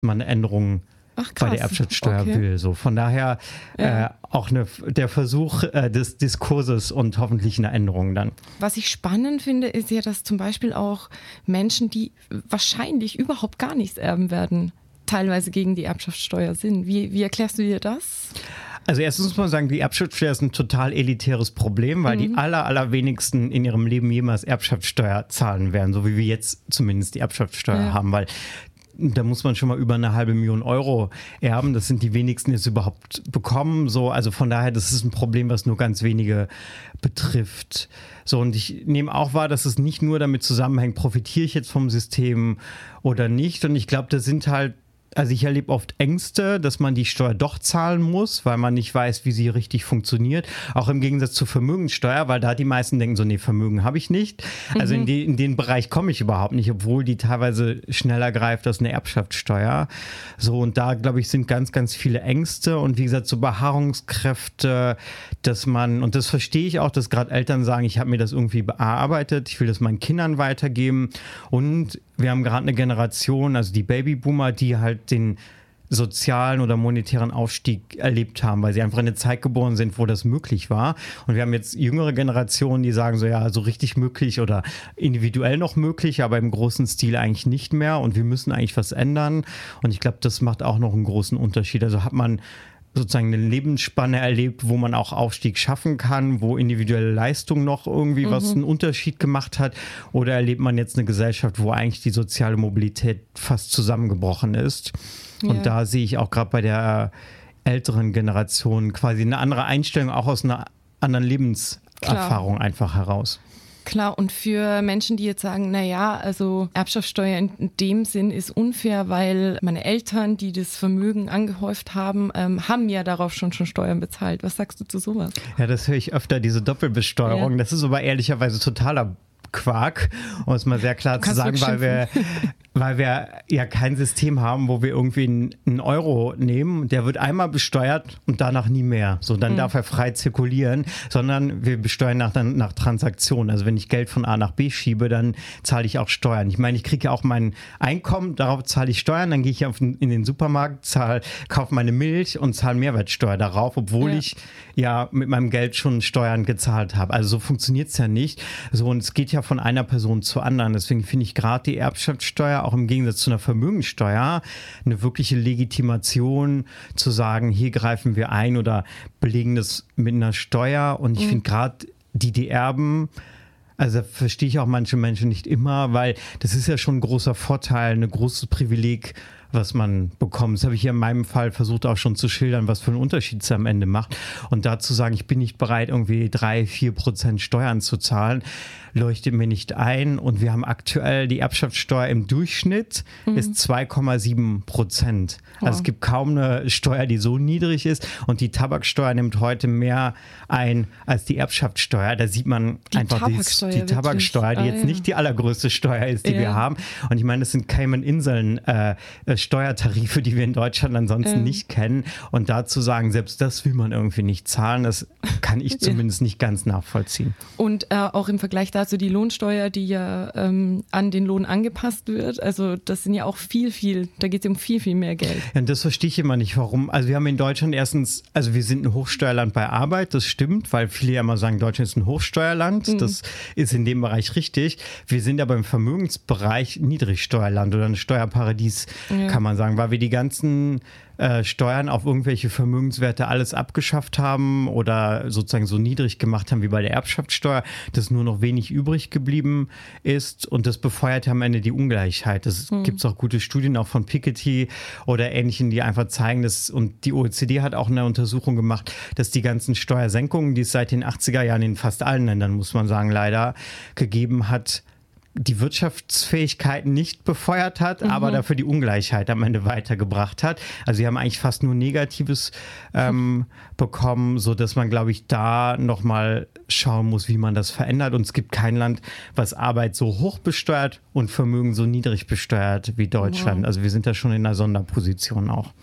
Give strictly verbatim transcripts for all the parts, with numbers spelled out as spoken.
man eine Änderung Ach, bei der Erbschaftssteuer okay. will. So, von daher ja. äh, auch eine, der Versuch äh, des Diskurses und hoffentlich eine Änderung dann. Was ich spannend finde, ist ja, dass zum Beispiel auch Menschen, die wahrscheinlich überhaupt gar nichts erben werden, teilweise gegen die Erbschaftssteuer sind. Wie, wie erklärst du dir das? Also erstens muss man sagen, die Erbschaftssteuer ist ein total elitäres Problem, weil mhm. die aller, allerwenigsten in ihrem Leben jemals Erbschaftssteuer zahlen werden, so wie wir jetzt zumindest die Erbschaftssteuer ja. haben, weil da muss man schon mal über eine halbe Million Euro erben. Das sind die wenigsten, die es überhaupt bekommen. So, also von daher, das ist ein Problem, was nur ganz wenige betrifft. So, und ich nehme auch wahr, dass es nicht nur damit zusammenhängt, profitiere ich jetzt vom System oder nicht. Und ich glaube, das sind halt Also ich erlebe oft Ängste, dass man die Steuer doch zahlen muss, weil man nicht weiß, wie sie richtig funktioniert. Auch im Gegensatz zur Vermögenssteuer, weil da die meisten denken so, nee, Vermögen habe ich nicht. Also mhm. in, die, in den Bereich komme ich überhaupt nicht, obwohl die teilweise schneller greift als eine Erbschaftssteuer. So, und da, glaube ich, sind ganz, ganz viele Ängste und wie gesagt, so Beharrungskräfte, dass man, und das verstehe ich auch, dass gerade Eltern sagen, ich habe mir das irgendwie bearbeitet, ich will das meinen Kindern weitergeben. Und wir haben gerade eine Generation, also die Babyboomer, die halt den sozialen oder monetären Aufstieg erlebt haben, weil sie einfach in eine Zeit geboren sind, wo das möglich war. Und wir haben jetzt jüngere Generationen, die sagen so, ja, so richtig möglich oder individuell noch möglich, aber im großen Stil eigentlich nicht mehr. Und wir müssen eigentlich was ändern. Und ich glaube, das macht auch noch einen großen Unterschied. Also hat man sozusagen eine Lebensspanne erlebt, wo man auch Aufstieg schaffen kann, wo individuelle Leistung noch irgendwie mhm. was einen Unterschied gemacht hat, oder erlebt man jetzt eine Gesellschaft, wo eigentlich die soziale Mobilität fast zusammengebrochen ist? Ja. Und da sehe ich auch gerade bei der älteren Generation quasi eine andere Einstellung, auch aus einer anderen Lebenserfahrung Klar. einfach heraus. Klar, und für Menschen, die jetzt sagen, naja, also Erbschaftssteuer in dem Sinn ist unfair, weil meine Eltern, die das Vermögen angehäuft haben, ähm, haben ja darauf schon schon Steuern bezahlt. Was sagst du zu sowas? Ja, das höre ich öfter, diese Doppelbesteuerung. Ja. Das ist aber ehrlicherweise totaler Quark, um es mal sehr klar zu sagen, weil wir, weil wir ja kein System haben, wo wir irgendwie einen Euro nehmen, der wird einmal besteuert und danach nie mehr. So, dann mhm. darf er frei zirkulieren, sondern wir besteuern nach, nach Transaktionen. Also wenn ich Geld von A nach B schiebe, dann zahle ich auch Steuern. Ich meine, ich kriege ja auch mein Einkommen, darauf zahle ich Steuern, dann gehe ich auf, in den Supermarkt, zahle, kaufe meine Milch und zahle Mehrwertsteuer darauf, obwohl ja. ich ja mit meinem Geld schon Steuern gezahlt habe. Also so funktioniert es ja nicht. So, und es geht ja von einer Person zur anderen. Deswegen finde ich gerade die Erbschaftssteuer auch im Gegensatz zu einer Vermögenssteuer eine wirkliche Legitimation zu sagen, hier greifen wir ein oder belegen das mit einer Steuer. Und ich mhm. finde gerade die, die erben, also verstehe ich auch manche Menschen nicht immer, weil das ist ja schon ein großer Vorteil, ein großes Privileg, was man bekommt. Das habe ich hier in meinem Fall versucht auch schon zu schildern, was für einen Unterschied es am Ende macht. Und dazu sagen, ich bin nicht bereit, irgendwie drei, vier Prozent Steuern zu zahlen, leuchtet mir nicht ein. Und wir haben aktuell die Erbschaftssteuer im Durchschnitt mhm. ist zwei Komma sieben Prozent. Also wow. es gibt kaum eine Steuer, die so niedrig ist. Und die Tabaksteuer nimmt heute mehr ein als die Erbschaftssteuer. Da sieht man die einfach Tabaksteuer, die, die Tabaksteuer, die ah, jetzt ja. nicht die allergrößte Steuer ist, die ja. wir haben. Und ich meine, das sind Cayman-Inseln äh, Steuertarife, die wir in Deutschland ansonsten ähm. nicht kennen. Und dazu sagen, selbst das will man irgendwie nicht zahlen, das kann ich zumindest ja. nicht ganz nachvollziehen. Und äh, auch im Vergleich dazu die Lohnsteuer, die ja ähm, an den Lohn angepasst wird, also das sind ja auch viel, viel, da geht es um viel, viel mehr Geld. Ja, und das verstehe ich immer nicht, warum. Also wir haben in Deutschland erstens, also wir sind ein Hochsteuerland bei Arbeit, das stimmt, weil viele ja immer sagen, Deutschland ist ein Hochsteuerland, mhm. das ist in dem Bereich richtig. Wir sind aber im Vermögensbereich Niedrigsteuerland oder ein Steuerparadies, ja. kann man sagen, weil wir die ganzen äh, Steuern auf irgendwelche Vermögenswerte alles abgeschafft haben oder sozusagen so niedrig gemacht haben wie bei der Erbschaftssteuer, dass nur noch wenig übrig geblieben ist, und das befeuert am Ende die Ungleichheit. Es mhm. gibt auch gute Studien auch von Piketty oder Ähnlichen, die einfach zeigen, dass, und die O E C D hat auch eine Untersuchung gemacht, dass die ganzen Steuersenkungen, die es seit den achtziger Jahren in fast allen Ländern, muss man sagen, leider gegeben hat, die Wirtschaftsfähigkeit nicht befeuert hat, mhm. aber dafür die Ungleichheit am Ende weitergebracht hat. Also sie haben eigentlich fast nur Negatives ähm, bekommen, sodass man, glaube ich, da nochmal schauen muss, wie man das verändert. Und es gibt kein Land, was Arbeit so hoch besteuert und Vermögen so niedrig besteuert wie Deutschland. Wow. Also wir sind da schon in einer Sonderposition auch.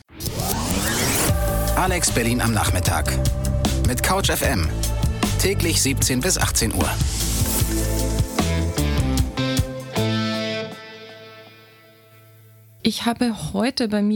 Alex Berlin am Nachmittag mit Couch F M. Täglich siebzehn bis achtzehn Uhr. Ich habe heute bei mir